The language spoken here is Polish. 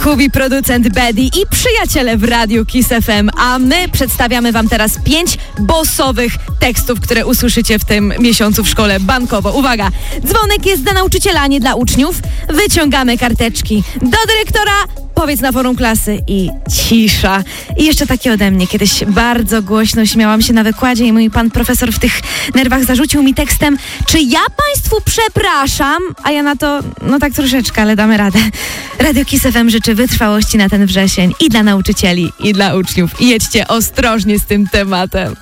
Kubi, producent Bedi i przyjaciele w Radiu Kiss FM, a my przedstawiamy wam teraz 5 bossowych tekstów, które usłyszycie w tym miesiącu w szkole bankowo. Uwaga, dzwonek jest dla nauczyciela, a nie dla uczniów. Wyciągamy karteczki do dyrektora, powiedz na forum klasy i cisza. I jeszcze takie ode mnie. Kiedyś bardzo głośno śmiałam się na wykładzie i mój pan profesor w tych nerwach zarzucił mi tekstem: czy ja państwu przepraszam? A ja na to, no tak troszeczkę, ale damy radę. Radio Kiss FM życzy wytrwałości na ten wrzesień i dla nauczycieli, i dla uczniów. I jedźcie ostrożnie z tym tematem.